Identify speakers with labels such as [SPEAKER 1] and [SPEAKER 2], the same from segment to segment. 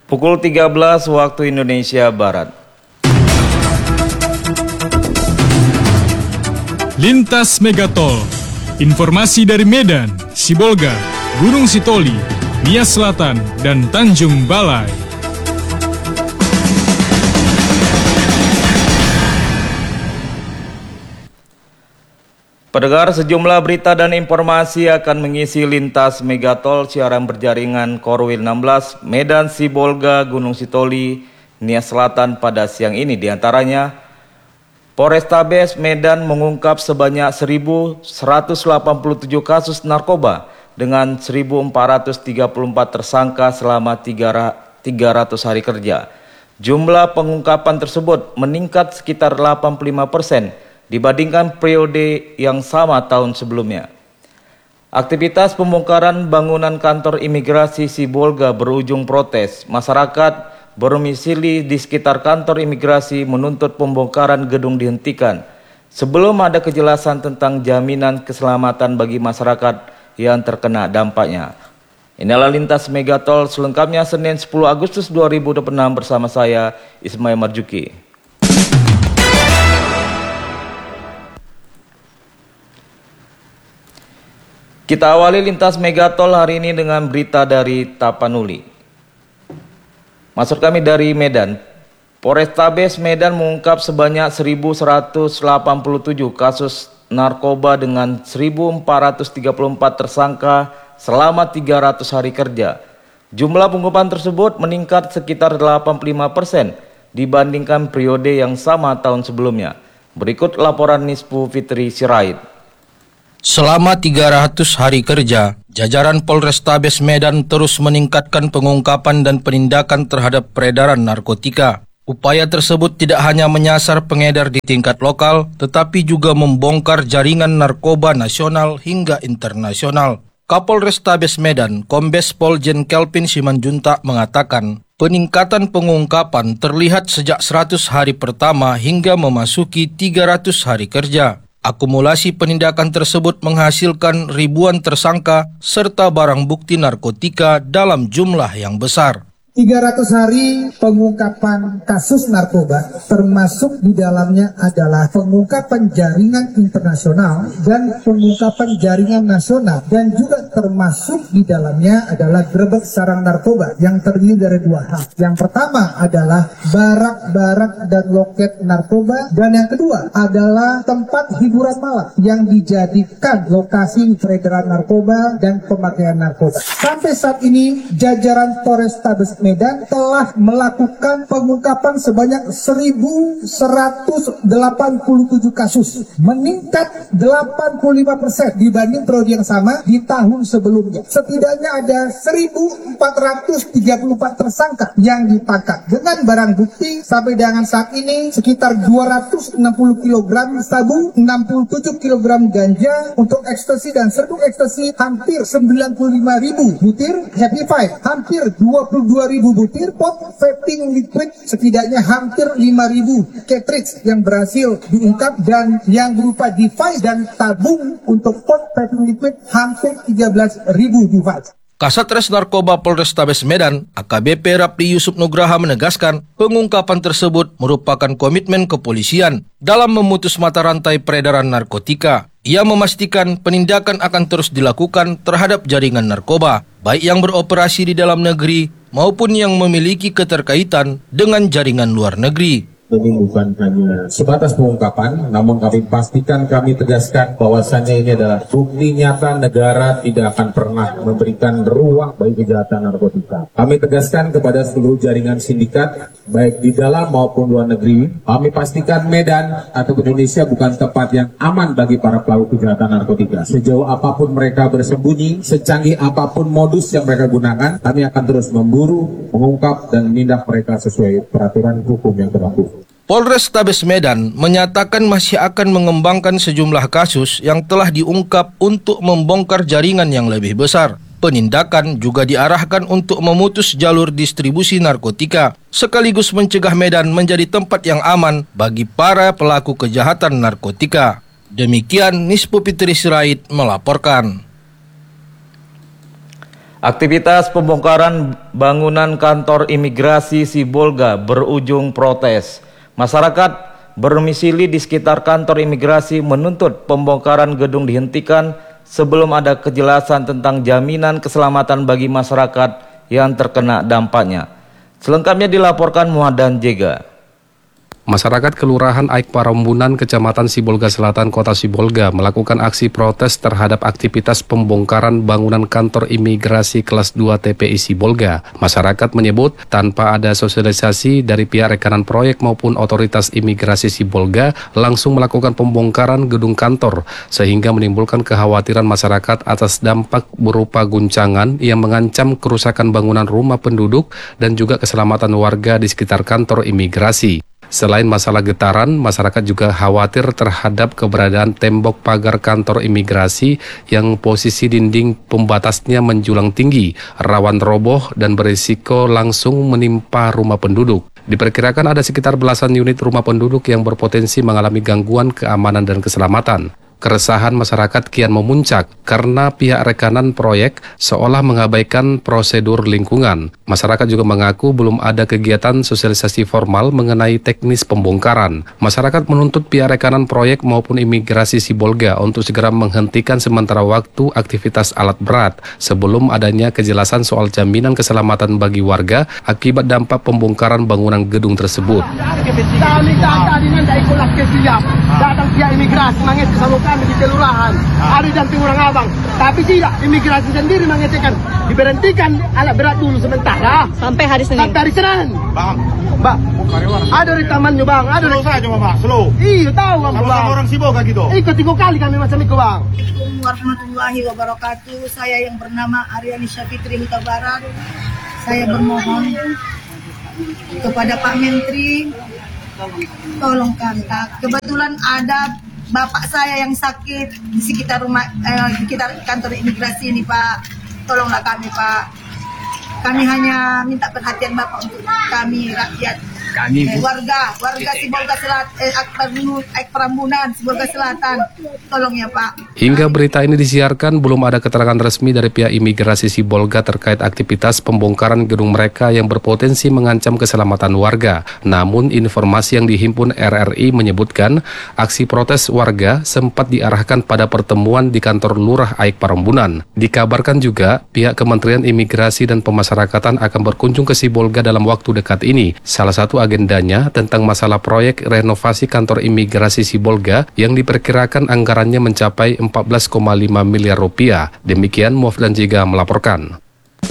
[SPEAKER 1] Pukul 13 waktu Indonesia Barat.
[SPEAKER 2] Lintas Megatol. Informasi dari Medan, Sibolga, Gunung Sitoli, Nias Selatan, dan Tanjung Balai.
[SPEAKER 1] Pendengar, sejumlah berita dan informasi akan mengisi Lintas Megatol siaran berjaringan Korwil 16 Medan, Sibolga, Gunung Sitoli, Nias Selatan pada siang ini. Di antaranya, Polrestabes Medan mengungkap sebanyak 1.187 kasus narkoba dengan 1.434 tersangka selama 300 hari kerja. Jumlah pengungkapan tersebut meningkat sekitar 85% dibandingkan periode yang sama tahun sebelumnya. Aktivitas pembongkaran bangunan kantor imigrasi Sibolga berujung protes. Masyarakat berdomisili di sekitar kantor imigrasi menuntut pembongkaran gedung dihentikan sebelum ada kejelasan tentang jaminan keselamatan bagi masyarakat yang terkena dampaknya. Inilah Lintas Megatol selengkapnya Senin 10 Agustus 2026 bersama saya Ismail Marjuki. Kita awali Lintas Megatol hari ini dengan berita dari Tapanuli. Maksud kami dari Medan. Polrestabes Medan mengungkap sebanyak 1.187 kasus narkoba dengan 1.434 tersangka selama 300 hari kerja. Jumlah pengungkapan tersebut meningkat sekitar 85% dibandingkan periode yang sama tahun sebelumnya. Berikut laporan Nispu Fitri Sirait.
[SPEAKER 3] Selama 300 hari kerja, jajaran Polrestabes Medan terus meningkatkan pengungkapan dan penindakan terhadap peredaran narkotika. Upaya tersebut tidak hanya menyasar pengedar di tingkat lokal, tetapi juga membongkar jaringan narkoba nasional hingga internasional. Kapolrestabes Medan, Kombes Pol Jen Kelvin Simanjuntak mengatakan, peningkatan pengungkapan terlihat sejak 100 hari pertama hingga memasuki 300 hari kerja. Akumulasi penindakan tersebut menghasilkan ribuan tersangka serta barang bukti narkotika dalam jumlah yang besar.
[SPEAKER 4] 300 hari pengungkapan kasus narkoba, termasuk di dalamnya adalah pengungkapan jaringan internasional dan pengungkapan jaringan nasional, dan juga termasuk di dalamnya adalah grebek sarang narkoba yang terdiri dari dua hal. Yang pertama adalah barak-barak dan loket narkoba, dan yang kedua adalah tempat hiburan malam yang dijadikan lokasi peredaran narkoba dan pemakaian narkoba. Sampai saat ini jajaran Polrestabes Medan telah melakukan pengungkapan sebanyak 1.187 kasus, meningkat 85% dibanding periode yang sama di tahun sebelumnya. Setidaknya ada 1.434 tersangka yang ditangkap dengan barang bukti sampai dengan saat ini sekitar 260 kg sabu, 67 kg ganja untuk ekstasi dan serbuk ekstasi hampir 95.000 butir, Happy Five hampir 22.000 butir, pot vaping liquid setidaknya hampir 5.000 cartridge yang berhasil diungkap, dan yang berupa device dan tabung untuk pot vaping liquid hampir 13.000 device.
[SPEAKER 3] Kasatres Narkoba Polrestabes Medan, AKBP Rapli Yusuf Nugraha menegaskan pengungkapan tersebut merupakan komitmen kepolisian dalam memutus mata rantai peredaran narkotika. Ia memastikan penindakan akan terus dilakukan terhadap jaringan narkoba, baik yang beroperasi di dalam negeri maupun yang memiliki keterkaitan dengan jaringan luar negeri.
[SPEAKER 5] Ini bukan hanya sebatas pengungkapan, namun kami pastikan, kami tegaskan bahwasannya ini adalah bukti nyata negara tidak akan pernah memberikan ruang bagi kejahatan narkotika. Kami tegaskan kepada seluruh jaringan sindikat, baik di dalam maupun luar negeri, kami pastikan Medan atau Indonesia bukan tempat yang aman bagi para pelaku kejahatan narkotika. Sejauh apapun mereka bersembunyi, secanggih apapun modus yang mereka gunakan, kami akan terus memburu, mengungkap, dan menindak mereka sesuai peraturan hukum yang berlaku.
[SPEAKER 3] Polrestabes Medan menyatakan masih akan mengembangkan sejumlah kasus yang telah diungkap untuk membongkar jaringan yang lebih besar. Penindakan juga diarahkan untuk memutus jalur distribusi narkotika, sekaligus mencegah Medan menjadi tempat yang aman bagi para pelaku kejahatan narkotika. Demikian Nispu Fitri Sirait melaporkan.
[SPEAKER 1] Aktivitas pembongkaran bangunan kantor imigrasi Sibolga berujung protes. Masyarakat berdomisili di sekitar kantor imigrasi menuntut pembongkaran gedung dihentikan sebelum ada kejelasan tentang jaminan keselamatan bagi masyarakat yang terkena dampaknya. Selengkapnya dilaporkan Muhadan Jega.
[SPEAKER 6] Masyarakat Kelurahan Aik Parambunan, Kecamatan Sibolga Selatan, Kota Sibolga melakukan aksi protes terhadap aktivitas pembongkaran bangunan kantor imigrasi kelas 2 TPI Sibolga. Masyarakat menyebut tanpa ada sosialisasi dari pihak rekanan proyek maupun otoritas imigrasi Sibolga langsung melakukan pembongkaran gedung kantor sehingga menimbulkan kekhawatiran masyarakat atas dampak berupa guncangan yang mengancam kerusakan bangunan rumah penduduk dan juga keselamatan warga di sekitar kantor imigrasi. Selain masalah getaran, masyarakat juga khawatir terhadap keberadaan tembok pagar kantor imigrasi yang posisi dinding pembatasnya menjulang tinggi, rawan roboh dan berisiko langsung menimpa rumah penduduk. Diperkirakan ada sekitar belasan unit rumah penduduk yang berpotensi mengalami gangguan keamanan dan keselamatan. Keresahan masyarakat kian memuncak karena pihak rekanan proyek seolah mengabaikan prosedur lingkungan. Masyarakat juga mengaku belum ada kegiatan sosialisasi formal mengenai teknis pembongkaran. Masyarakat menuntut pihak rekanan proyek maupun imigrasi Sibolga untuk segera menghentikan sementara waktu aktivitas alat berat sebelum adanya kejelasan soal jaminan keselamatan bagi warga akibat dampak pembongkaran bangunan gedung tersebut.
[SPEAKER 7] Kami dari Kolak ke siap datang pihak imigrasi mengecek kami di kelurahan ada damping orang abang, tapi tidak, imigrasi sendiri mengecekkan diberhentikan alat berat dulu sementara
[SPEAKER 8] sampai hari Senin.
[SPEAKER 7] Sampai hari Senin. Mbak, ada di tamannya bang, ada di
[SPEAKER 9] saja bang, slow.
[SPEAKER 7] Iya tahu bang.
[SPEAKER 9] Sama orang Sibolga gitu.
[SPEAKER 7] Ikut 3 kali kami macam itu bang.
[SPEAKER 8] Assalamualaikum warahmatullahi wabarakatuh. Saya yang bernama Aryani Syafitri Huta Barat. Saya bermohon kepada Pak Menteri, tolong kantak. Kebetulan ada bapak saya yang sakit di sekitar rumah, di sekitar kantor imigrasi ini Pak. Tolonglah kami Pak. Kami hanya minta perhatian Bapak untuk kami rakyat, warga Sibolga Selatan, Aik Parambunan, Sibolga Selatan. Tolong ya Pak.
[SPEAKER 6] Hingga berita ini disiarkan, belum ada keterangan resmi dari pihak imigrasi Sibolga terkait aktivitas pembongkaran gedung mereka yang berpotensi mengancam keselamatan warga. Namun informasi yang dihimpun RRI menyebutkan aksi protes warga sempat diarahkan pada pertemuan di kantor Lurah Aik Parambunan. Dikabarkan juga pihak Kementerian Imigrasi dan Pemasyarakatan akan berkunjung ke Sibolga dalam waktu dekat ini. Salah satu agendanya tentang masalah proyek renovasi kantor imigrasi Sibolga yang diperkirakan anggarannya mencapai 14,5 miliar rupiah. Demikian Muhadan Jega melaporkan.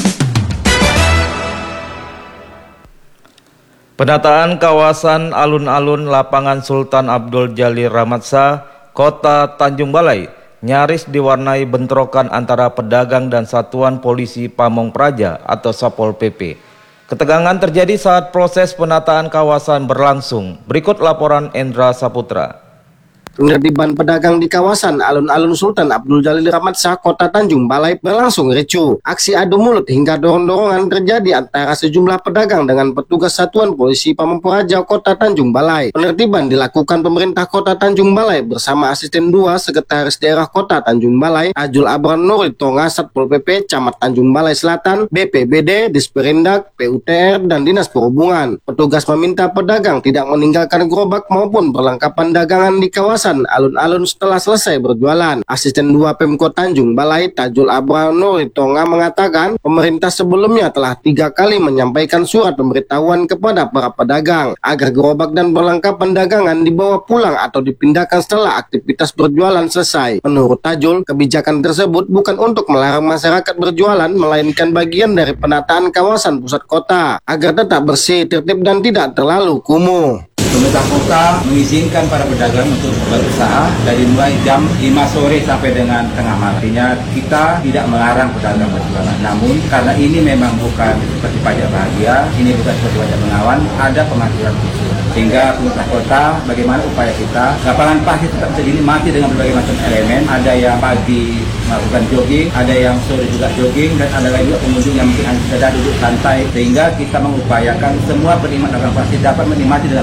[SPEAKER 1] Penataan kawasan alun-alun lapangan Sultan Abdul Jalil Ramadsa, Kota Tanjung Balai, nyaris diwarnai bentrokan antara pedagang dan Satuan Polisi Pamong Praja atau Satpol PP. Ketegangan terjadi saat proses penataan kawasan berlangsung. Berikut laporan Endra Saputra.
[SPEAKER 7] Penertiban pedagang di kawasan alun-alun Sultan Abdul Jalil Ramadsa, Kota Tanjung Balai berlangsung ricuh. Aksi adu mulut hingga dorong-dorongan terjadi antara sejumlah pedagang dengan petugas Satuan Polisi Pamong Praja Kota Tanjung Balai. Penertiban dilakukan pemerintah Kota Tanjung Balai bersama Asisten 2 Sekretaris Daerah Kota Tanjung Balai, Ajul Abran Nuri Tonga, Satpol PP Camat Tanjung Balai Selatan, BPBD, Disperindak, PUTR, dan Dinas Perhubungan. Petugas meminta pedagang tidak meninggalkan gerobak maupun perlengkapan dagangan di kawasan alun-alun setelah selesai berjualan. Asisten 2 Pemkot Tanjung Balai, Tajul Abra Nuri Tonga mengatakan pemerintah sebelumnya telah 3 kali menyampaikan surat pemberitahuan kepada para pedagang agar gerobak dan perlengkapan dagangan dibawa pulang atau dipindahkan setelah aktivitas berjualan selesai. Menurut Tajul, kebijakan tersebut bukan untuk melarang masyarakat berjualan, melainkan bagian dari penataan kawasan pusat kota agar tetap bersih, tertib dan tidak terlalu kumuh.
[SPEAKER 10] Pemerintah kota mengizinkan para pedagang untuk berusaha dari mulai jam 5 sore sampai dengan tengah malam. Artinya kita tidak melarang pedagang berjualan. Namun karena ini memang bukan seperti pajak bahagia, ini bukan seperti pajak Bengawan, ada pengaturan khusus. Sehingga pemerintah kota, bagaimana upaya kita, lapangan pasti tetap bisa dinikmati dengan berbagai macam elemen. Ada yang pagi melakukan jogging, ada yang sore juga jogging, dan ada lagi juga pengunjung yang mungkin hanya sekedar duduk santai. Sehingga kita mengupayakan semua penikmat lapangan pasti dapat menikmati dalam masa.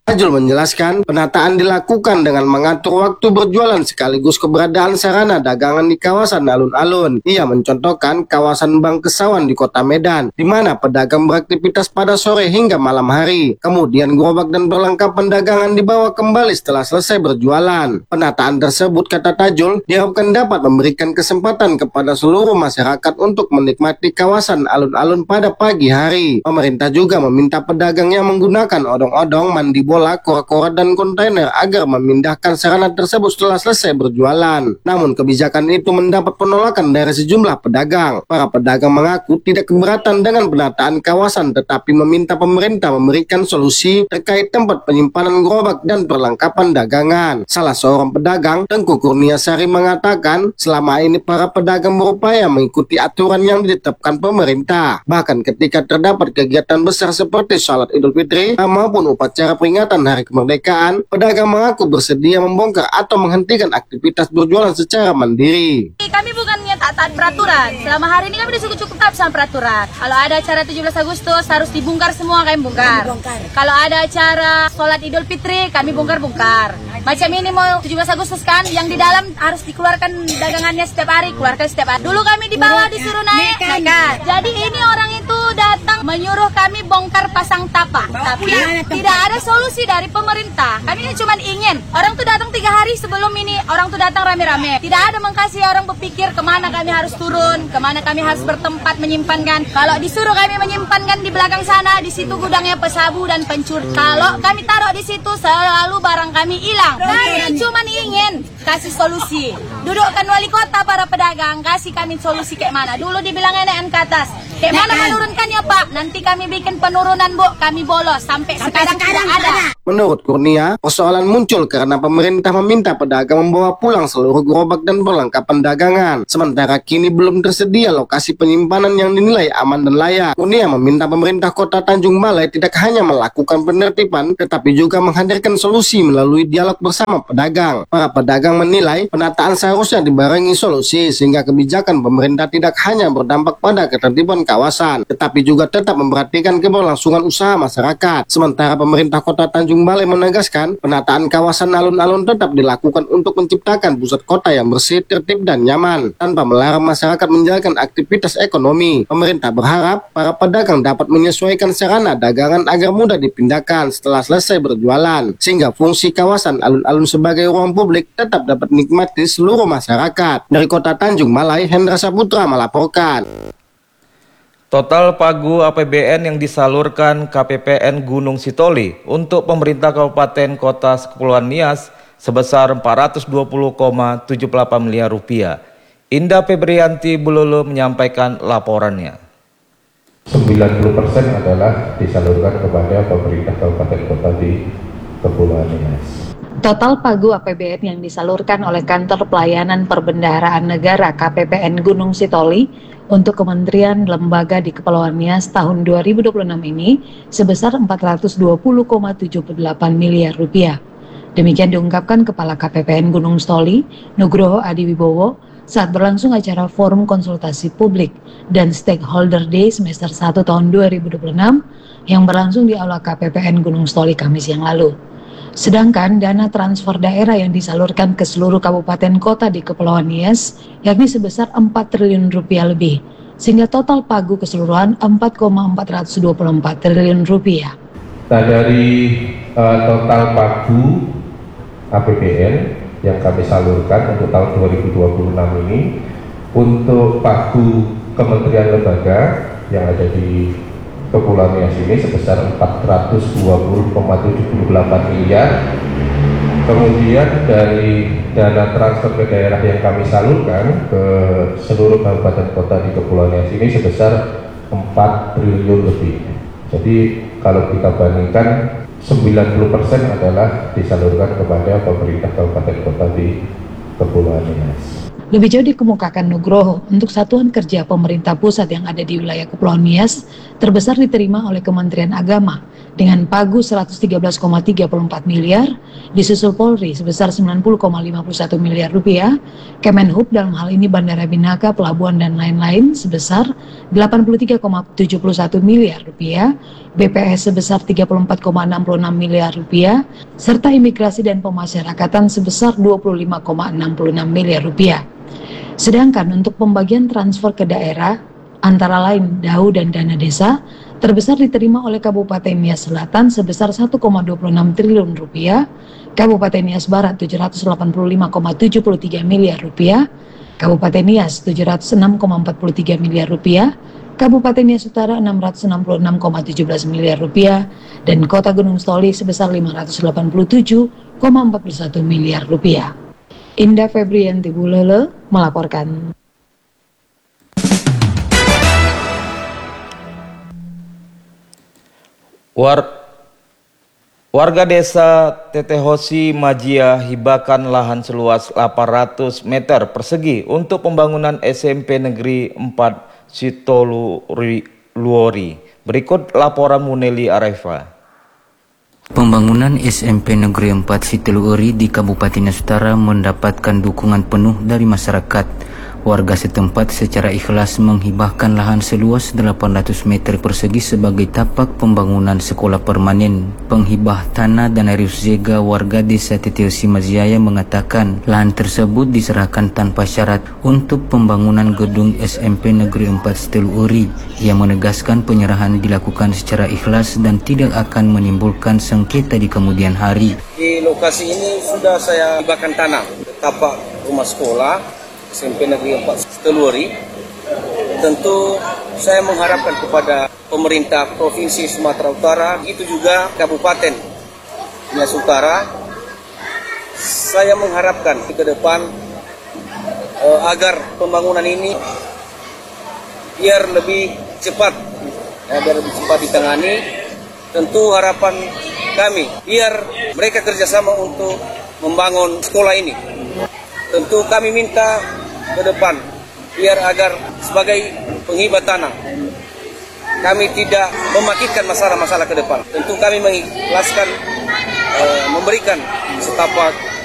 [SPEAKER 7] Tajul menjelaskan penataan dilakukan dengan mengatur waktu berjualan sekaligus keberadaan sarana dagangan di kawasan alun-alun. Ia mencontohkan kawasan Bangkesawan di Kota Medan, di mana pedagang beraktivitas pada sore hingga malam hari. Kemudian gerobak dan perlengkapan dagangan dibawa kembali setelah selesai berjualan. Penataan tersebut, kata Tajul, diharapkan dapat memberikan kesempatan kepada seluruh masyarakat untuk menikmati kawasan alun-alun pada pagi hari. Pemerintah juga meminta pedagang yang menggunakan odong-odong, mandi bola, kora-kora, dan kontainer agar memindahkan sarana tersebut setelah selesai berjualan. Namun kebijakan itu mendapat penolakan dari sejumlah pedagang. Para pedagang mengaku tidak keberatan dengan penataan kawasan, tetapi meminta pemerintah memberikan solusi terkait tempat penyimpanan gerobak dan perlengkapan dagangan. Salah seorang pedagang, Tengku Kurniasari, mengatakan selama ini para pedagang berupaya mengikuti aturan yang ditetapkan pemerintah. Bahkan ketika terdapat kegiatan besar seperti salat Idul Fitri maupun upacara peringatan Hari Kemerdekaan, pedagang mengaku bersedia membongkar atau menghentikan aktivitas berjualan secara mandiri.
[SPEAKER 11] Kami bukannya tak taat peraturan. Selama hari ini kami disuruh cukup taat sama peraturan. Kalau ada acara 17 Agustus harus dibongkar semua, kami bongkar. Kalau ada acara sholat Idul Fitri, kami bongkar-bongkar. Macam ini mau 17 Agustus kan, yang di dalam harus dikeluarkan dagangannya setiap hari, keluarkan setiap hari. Dulu kami di bawah disuruh naik. Jadi ini orang itu datang menyuruh kami bongkar pasang tapak. Tapi tidak ada solusi dari pemerintah. Kami ini cuma ingin orang tuh datang 3 hari sebelum ini, orang tuh datang rame-rame. Tidak ada mengkasih orang berpikir kemana kami harus turun, kemana kami harus bertempat menyimpankan. Kalau disuruh kami menyimpankan di belakang sana, di situ gudangnya pesabu dan pencuri. Kalau kami taruh di situ, selalu barang kami hilang. Kami cuma ingin kasih solusi. Dudukkan wali kota, para pedagang, kasih kami solusi kayak mana. Dulu dibilangnya naik ke atas. Kayak mana menurunkannya, Pak? Nanti kami bikin penurunan, Bu. Kami bolos. Sampai sekarang tidak ada.
[SPEAKER 7] Menurut Kurnia, persoalan muncul karena pemerintah meminta pedagang membawa pulang seluruh gerobak dan perlengkapan dagangan. Sementara kini belum tersedia lokasi penyimpanan yang dinilai aman dan layak. Kurnia meminta pemerintah Kota Tanjung Balai tidak hanya melakukan penertiban, tetapi juga menghadirkan solusi melalui dialog bersama pedagang. Para pedagang menilai penataan seharusnya dibarengi solusi sehingga kebijakan pemerintah tidak hanya berdampak pada ketertiban kawasan, tetapi juga tetap memperhatikan keberlangsungan usaha masyarakat. Sementara pemerintah Kota Tanjung Balai menegaskan penataan kawasan alun-alun tetap dilakukan untuk menciptakan pusat kota yang bersih, tertib, dan nyaman tanpa melarang masyarakat menjalankan aktivitas ekonomi. Pemerintah berharap para pedagang dapat menyesuaikan sarana dagangan agar mudah dipindahkan setelah selesai berjualan, sehingga fungsi kawasan alun-alun sebagai ruang publik tetap dapat dinikmati seluruh masyarakat. Dari Kota Tanjung Balai, Hendra Saputra melaporkan.
[SPEAKER 1] Total pagu APBN yang disalurkan KPPN Gunung Sitoli untuk pemerintah Kabupaten Kota Kepulauan Nias sebesar Rp420,78 miliar. Indah Febrianti Bululu menyampaikan laporannya.
[SPEAKER 5] 90% adalah disalurkan kepada pemerintah Kabupaten Kota di Kepulauan Nias.
[SPEAKER 12] Total pagu APBN yang disalurkan oleh Kantor Pelayanan Perbendaharaan Negara KPPN Gunung Sitoli untuk kementerian lembaga di Kepulauan Nias tahun 2026 ini sebesar Rp420,78 miliar. Demikian diungkapkan Kepala KPPN Gunung Sitoli, Nugroho Adi Wibowo, saat berlangsung acara Forum Konsultasi Publik dan Stakeholder Day semester 1 tahun 2026 yang berlangsung di Aula KPPN Gunung Sitoli Kamis yang lalu. Sedangkan dana transfer daerah yang disalurkan ke seluruh kabupaten kota di Kepulauan Nias yakni sebesar Rp4 triliun lebih, sehingga total pagu keseluruhan Rp4,424 triliun.
[SPEAKER 5] Nah, dari total pagu APBN yang kami salurkan untuk tahun 2026 ini, untuk pagu kementerian lembaga yang ada di Kepulauan Nias ini sebesar Rp420,78 miliar. Kemudian dari dana transfer ke daerah yang kami salurkan ke seluruh kabupaten kota di Kepulauan Nias ini sebesar Rp4 triliun lebih. Jadi kalau kita bandingkan 90% adalah disalurkan kepada pemerintah kabupaten kota di Kepulauan Nias.
[SPEAKER 12] Lebih jauh dikemukakan Nugroho, untuk satuan kerja pemerintah pusat yang ada di wilayah Kepulauan Nias terbesar diterima oleh Kementerian Agama dengan pagu 113,34 miliar, disusul Polri sebesar 90,51 miliar rupiah, Kemenhub dalam hal ini Bandara Binaka, Pelabuhan dan lain-lain sebesar 83,71 miliar rupiah, BPS sebesar 34,66 miliar rupiah, serta Imigrasi dan Pemasyarakatan sebesar 25,66 miliar rupiah. Sedangkan untuk pembagian transfer ke daerah, antara lain DAU dan dana desa, terbesar diterima oleh Kabupaten Nias Selatan sebesar 1,26 triliun rupiah, Kabupaten Nias Barat 785,73 miliar rupiah, Kabupaten Nias 706,43 miliar rupiah, Kabupaten Nias Utara 666,17 miliar rupiah, dan Kota Gunung Sitoli sebesar 587,41 miliar rupiah. Indah Febrianti Bulele melaporkan.
[SPEAKER 1] Warga desa Tetehosi Majia hibahkan lahan seluas 800 meter persegi untuk pembangunan SMP Negeri 4 Sitoluori. Berikut laporan Muneli Arefa.
[SPEAKER 13] Pembangunan SMP Negeri 4 Sitoluori di Kabupaten Nias Utara mendapatkan dukungan penuh dari masyarakat. Warga setempat secara ikhlas menghibahkan lahan seluas 800 meter persegi sebagai tapak pembangunan sekolah permanen. Penghibah tanah Danarius Zega, warga desa Tetehosi Majia, mengatakan lahan tersebut diserahkan tanpa syarat untuk pembangunan gedung SMP Negeri 4 Sitoluori. Ia menegaskan penyerahan dilakukan secara ikhlas dan tidak akan menimbulkan sengketa di kemudian hari.
[SPEAKER 14] Di lokasi ini sudah saya hibahkan tanah tapak rumah sekolah SMP Negeri 4 Sitoluori. Tentu saya mengharapkan kepada pemerintah Provinsi Sumatera Utara, itu juga Kabupaten Nias Utara, saya mengharapkan ke depan agar pembangunan ini biar lebih cepat, biar lebih cepat ditangani. Tentu harapan kami biar mereka kerjasama untuk membangun sekolah ini. Tentu kami minta ke depan biar agar sebagai penghibah tanah kami tidak memakitkan masalah-masalah ke depan. Tentu kami mengikhlaskan memberikan setapak